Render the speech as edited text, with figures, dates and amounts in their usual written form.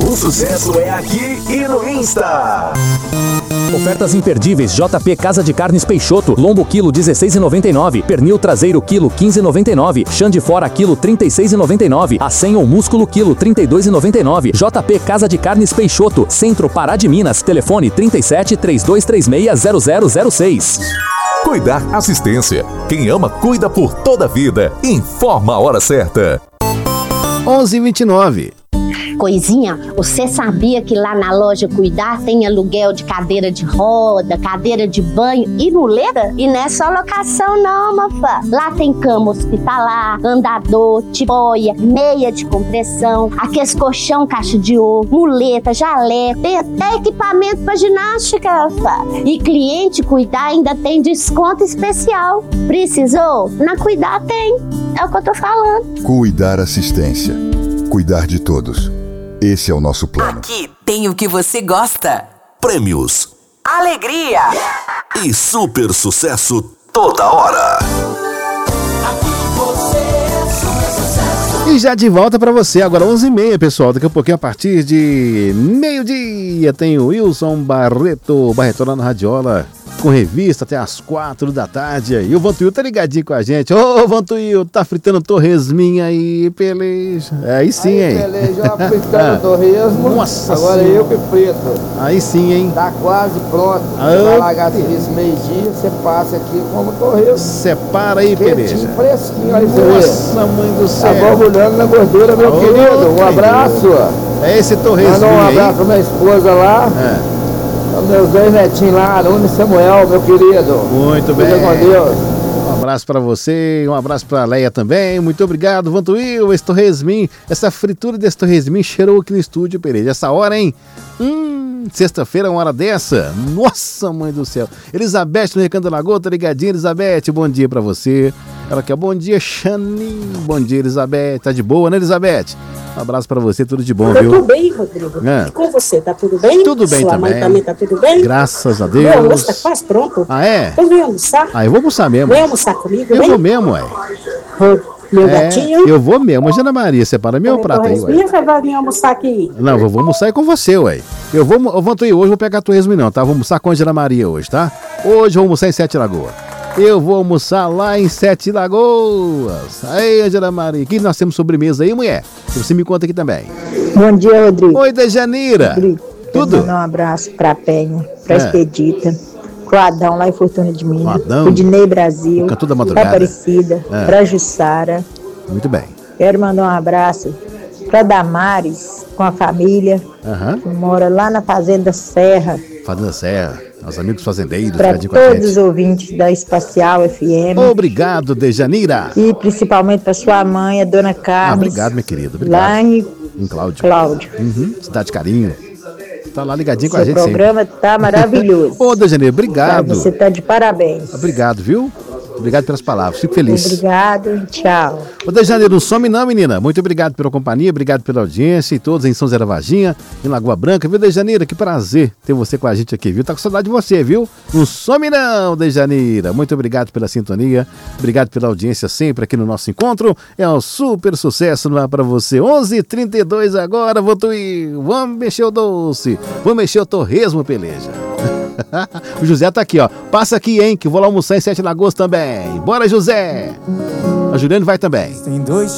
O sucesso é aqui e no Insta. Ofertas imperdíveis: JP Casa de Carnes Peixoto, lombo quilo 16,99, pernil traseiro quilo 15,99, chã de fora quilo 36,99, acém ou músculo quilo 32,99. JP Casa de Carnes Peixoto, Centro Pará de Minas, telefone 37 3236 0006. Cuidar Assistência. Quem ama, cuida por toda a vida. Informa a hora certa. 11h29. Coisinha, você sabia que lá na loja Cuidar tem aluguel de cadeira de roda, cadeira de banho e muleta? E não é só locação não, mafá. Lá tem cama hospitalar, andador, tipóia, meia de compressão, aqueles colchão caixa de ouro, muleta, jaleco, tem até equipamento para ginástica, mafá. E cliente Cuidar ainda tem desconto especial. Precisou? Na Cuidar tem. É o que eu tô falando. Cuidar Assistência. Cuidar de todos. Esse é o nosso plano. Aqui tem o que você gosta. Prêmios, Alegria e super sucesso toda hora. E já de volta pra você, agora 11h30, pessoal. Daqui a pouquinho, a partir de meio-dia, tem o Wilson Barreto lá no Radiola, com revista até as 4 da tarde. E o Vantuil tá ligadinho com a gente. Ô, Vantuil, tá fritando torresminha aí, Peleja. Aí sim, hein? Peleja, ó, fritando torresmo. Nossa agora senhora. eu que frito. Aí sim, hein? Tá quase pronto. Você vai largar serviço meio-dia, você passa aqui como torresmo. Separa aí, Peleja. Quentinho, fresquinho, olha você. Nossa, mãe do céu. Tá borbulhando na gordura, meu querido. Um abraço. É esse torresmo aí. Manda um abraço pra minha esposa lá. Meus dois netinhos lá, Aruna e Samuel, meu querido. Muito bem. Fica com Deus. Um abraço pra você, um abraço pra Leia também. Muito obrigado, Vantuil. Esse torresminho, essa fritura desse torresminho cheirou aqui no estúdio, Pereira. Essa hora, hein? Sexta-feira, uma hora dessa. Nossa, mãe do céu. Elizabeth no Recanto da Lagoa, tá ligadinha, Elizabeth? Bom dia pra você. Ela quer bom dia, Xanin. Bom dia, Elizabeth. Tá de boa, né, Elizabeth? Um abraço pra você, tudo de bom, viu? Tudo bem, Rodrigo? E com você, tá tudo bem? Tudo bem Sua também. Mãe também tá tudo bem? Graças a Deus. Meu almoço tá quase pronto. Ah, é? Então vem almoçar. Ah, eu vou almoçar mesmo. Vem almoçar comigo, Eu vem? vou mesmo, ué. Meu gatinho. Eu vou mesmo. Ana Maria, separa meu prato aí, ué. Você vai vir almoçar aqui? Não, eu vou almoçar aí com você, ué. Eu vou hoje, vou pegar torresmo não, tá? Vou almoçar com a Ana Maria hoje, tá? Hoje eu vou almoçar em Sete Lagoas. Eu vou almoçar lá em Sete Lagoas. Aí, Angela Maria, que nós temos sobremesa aí, mulher? Você me conta aqui também. Bom dia, Rodrigo. Oi, Dejanira. Rodrigo, tudo? Um abraço pra Penha, pra Expedita, pro Adão lá em Fortuna de Minas, pro Dinei Brasil, Canto da pra Madrugada. Aparecida, pra Jussara. Muito bem. Quero mandar um abraço pra Damares, com a família, que mora lá na Fazenda Serra. Fazenda Serra, aos amigos fazendeiros. Para todos os ouvintes da Espacial FM. Obrigado, Dejanira. E principalmente para sua mãe, a dona Carmen. Obrigado, minha querida. Obrigado. Lá em Cláudio. Cidade de Carinho. Tá lá ligadinho com a gente sempre. O programa tá maravilhoso. Ô, Dejanira, obrigado. Você tá de parabéns. Obrigado, viu? Obrigado pelas palavras, fico feliz. Obrigado, tchau. Ô, Dejaneiro, não some não, menina. Muito obrigado pela companhia, obrigado pela audiência e todos em São Zé da Varginha, em Lagoa Branca, viu, Dejaneira? Que prazer ter você com a gente aqui, viu? Tá com saudade de você, viu? Não some não, Dejaneira. Muito obrigado pela sintonia, obrigado pela audiência sempre aqui no nosso encontro. É um super sucesso lá pra você. 11h32 agora, Vantuil. Vamos mexer o doce, vamos mexer o torresmo, Peleja. O José tá aqui, ó. Passa aqui, hein, que eu vou lá almoçar em Sete Lagoas também. Bora, José! A Juliane vai também. Tem dois